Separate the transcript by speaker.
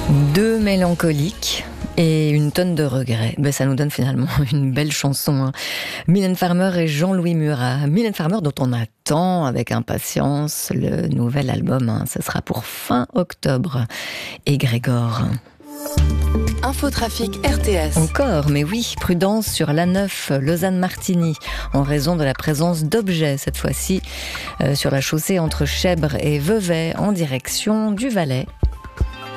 Speaker 1: Deux mélancoliques et une tonne de regrets. Ça nous donne finalement une belle chanson. Mylène Farmer et Jean-Louis Murat. Mylène Farmer dont on attend avec impatience le nouvel album. Ce sera pour fin octobre. Et Grégor.
Speaker 2: Infotrafic RTS.
Speaker 1: Encore, mais oui, prudence sur l'A9 Lausanne-Martigny en raison de la présence d'objets, cette fois-ci sur la chaussée entre Chèvres et Vevey en direction du Valais.